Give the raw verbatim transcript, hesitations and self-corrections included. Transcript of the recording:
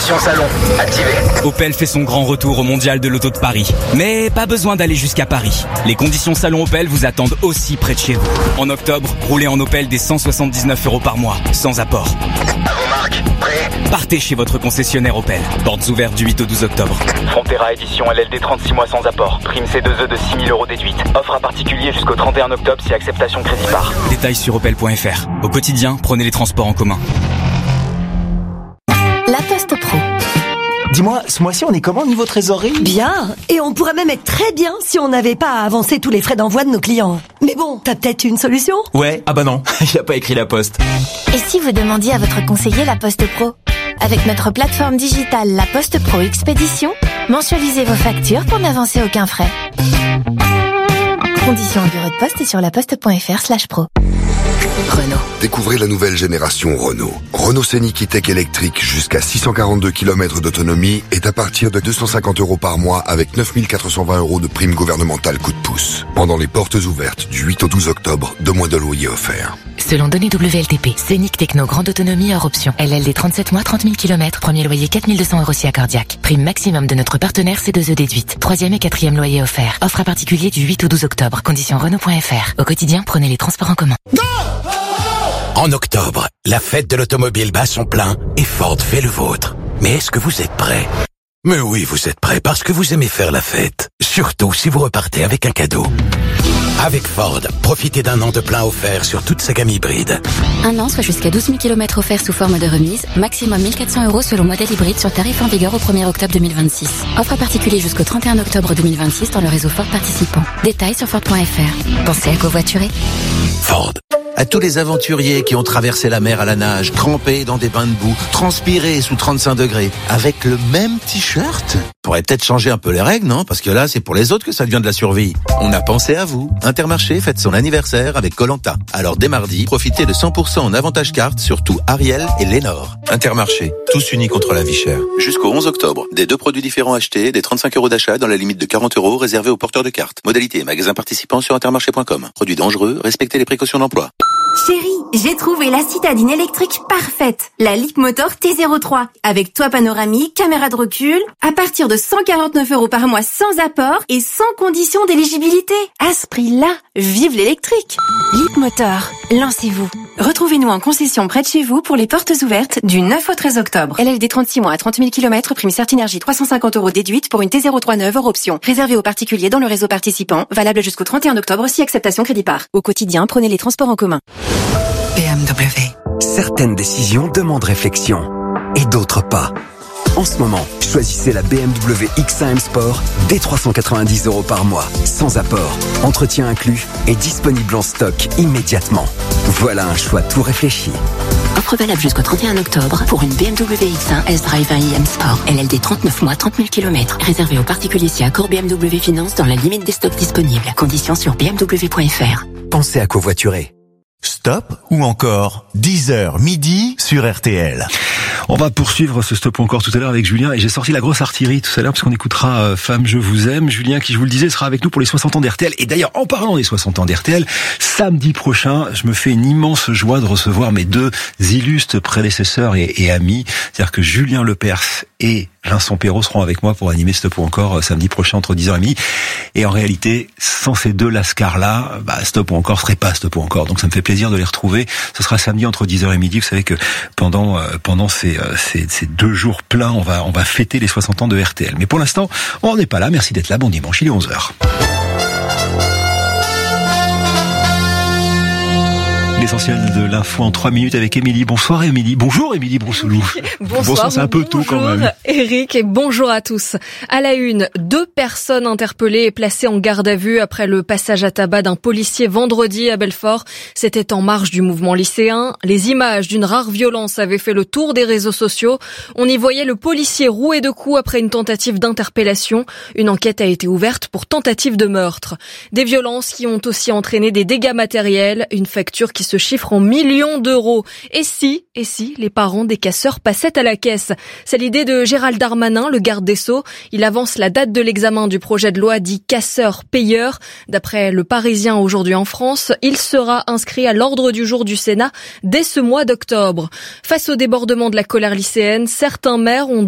Conditions salon, activées. Opel fait son grand retour au Mondial de l'Auto de Paris. Mais pas besoin d'aller jusqu'à Paris. Les conditions salon Opel vous attendent aussi près de chez vous. En octobre, roulez en Opel dès cent soixante-dix-neuf euros par mois, sans apport. À vos marques, prêt? Partez chez votre concessionnaire Opel. Portes ouvertes du huit au douze octobre. Frontera édition L L D trente-six mois sans apport. Prime C deux E de six mille euros déduite. Offre à particulier jusqu'au trente et un octobre si acceptation crédit par. Détails sur opel point f r. Au quotidien, prenez les transports en commun. La Poste Pro. Dis-moi, ce mois-ci, on est comment niveau trésorerie? Bien. Et on pourrait même être très bien si on n'avait pas à avancer tous les frais d'envoi de nos clients. Mais bon, t'as peut-être une solution? Ouais. Ah bah non, il a pas écrit la Poste. Et si vous demandiez à votre conseiller la Poste Pro? Avec notre plateforme digitale La Poste Pro Expédition, mensualisez vos factures pour n'avancer aucun frais. Conditions en bureau de poste et sur laposte point f r slash pro. Renault. Découvrez la nouvelle génération Renault. Renault Scénic E-Tech électrique jusqu'à six cent quarante-deux kilomètres d'autonomie est à partir de deux cent cinquante euros par mois avec neuf mille quatre cent vingt euros de prime gouvernementale coup de pouce. Pendant les portes ouvertes du huit au douze octobre, deux mois de loyer offerts. Selon données W L T P, Scénic Techno grande autonomie hors option. L L D trente-sept mois, trente mille kilomètres. Premier loyer quatre mille deux cents euros si accordiaque. Prime maximum de notre partenaire C deux E déduite. Troisième et quatrième loyer offert. Offre à particulier du huit au douze octobre. Conditions Renault point f r. Au quotidien, prenez les transports en commun. En octobre, la fête de l'automobile bat son plein et Ford fait le vôtre. Mais est-ce que vous êtes prêts? Mais oui, vous êtes prêts parce que vous aimez faire la fête. Surtout si vous repartez avec un cadeau. Avec Ford, profitez d'un an de plein offert sur toute sa gamme hybride. Un an, soit jusqu'à douze mille kilomètres offerts sous forme de remise, maximum mille quatre cents euros selon modèle hybride sur tarif en vigueur au premier octobre deux mille vingt-six. Offre à particulier jusqu'au trente et un octobre deux mille vingt-six dans le réseau Ford participant. Détails sur Ford point f r. Pensez à covoiturer. Ford. À tous les aventuriers qui ont traversé la mer à la nage, trempés dans des bains de boue, transpirés sous trente-cinq degrés, avec le même t-shirt. Faudrait peut-être changer un peu les règles, non? Parce que là, c'est pour les autres que ça devient de la survie. On a pensé à vous. Intermarché fête son anniversaire avec Koh-Lanta. Alors dès mardi, profitez de cent pour cent en avantage carte sur tout Ariel et Lénore. Intermarché, tous unis contre la vie chère. Jusqu'au onze octobre, des deux produits différents achetés, des trente-cinq euros d'achat dans la limite de quarante euros réservés aux porteurs de cartes. Modalité, magasin participant sur intermarché point com. Produits dangereux, respectez les précautions d'emploi. Chérie, j'ai trouvé la citadine électrique parfaite, la Leapmotor T zéro trois, avec toit panoramique, caméra de recul, à partir de cent quarante-neuf euros par mois sans apport et sans condition d'éligibilité. À ce prix-là, vive l'électrique. Leapmotor, lancez-vous. Retrouvez-nous en concession près de chez vous pour les portes ouvertes du neuf au treize octobre. L L D trente-six mois à trente mille kilomètres, prime Certinergie trois cent cinquante euros déduite pour une T zéro trois neuve hors option. Réservé aux particuliers dans le réseau participant, valable jusqu'au trente et un octobre si acceptation crédit par. Au quotidien, prenez les transports en commun. B M W. Certaines décisions demandent réflexion et d'autres pas. En ce moment, choisissez la B M W X un M Sport dès trois cent quatre-vingt-dix euros par mois, sans apport, entretien inclus et disponible en stock immédiatement. Voilà un choix tout réfléchi. Offre valable jusqu'au trente et un octobre pour une B M W X un S-Drive un i M Sport. L L D trente-neuf mois, trente mille kilomètres. Réservé aux particuliers si accord B M W Finance dans la limite des stocks disponibles. Conditions sur b m w point f r. Pensez à covoiturer. Stop ou encore dix heures midi sur R T L. On va poursuivre ce stop encore tout à l'heure avec Julien et j'ai sorti la grosse artillerie tout à l'heure parce qu'on écoutera euh, Femme je vous aime. Julien qui, je vous le disais, sera avec nous pour les soixante ans d'R T L. Et d'ailleurs, en parlant des soixante ans d'R T L, samedi prochain, je me fais une immense joie de recevoir mes deux illustres prédécesseurs et, et amis. C'est-à-dire que Julien Lepers et Vincent Perrault seront avec moi pour animer Stop ou encore euh, samedi prochain entre dix heures et midi. Et en réalité, sans ces deux lascars-là, bah, Stop ou encore serait pas Stop ou encore. Donc ça me fait plaisir de les retrouver. Ce sera samedi entre dix heures et midi. Vous savez que pendant euh, pendant ces, euh, ces ces deux jours pleins, on va on va fêter les soixante ans de R T L. Mais pour l'instant, on n'est pas là. Merci d'être là. Bon dimanche, il est onze heures. L'essentiel de l'info en trois minutes avec Émilie. Bonsoir Émilie. Bonjour Émilie Broussoulou. Bonsoir. Bonsoir, c'est un peu tôt quand même. Eric et bonjour à tous. À la une, deux personnes interpellées et placées en garde à vue après le passage à tabac d'un policier vendredi à Belfort. C'était en marge du mouvement lycéen. Les images d'une rare violence avaient fait le tour des réseaux sociaux. On y voyait le policier roué de coups après une tentative d'interpellation. Une enquête a été ouverte pour tentative de meurtre. Des violences qui ont aussi entraîné des dégâts matériels. Une facture qui se chiffre en millions d'euros. Et si, et si, les parents des casseurs passaient à la caisse? C'est l'idée de Gérald Darmanin, le garde des Sceaux. Il avance la date de l'examen du projet de loi dit casseur-payeur. D'après le Parisien aujourd'hui en France, il sera inscrit à l'ordre du jour du Sénat dès ce mois d'octobre. Face au débordement de la colère lycéenne, certains maires ont